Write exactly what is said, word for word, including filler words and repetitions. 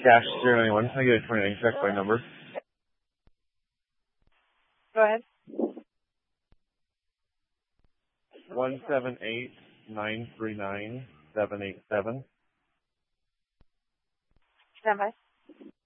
Dash zero nine one. Can I get a twenty-nine check by number? Go ahead. One seven eight nine three nine seven eight seven. Stand by.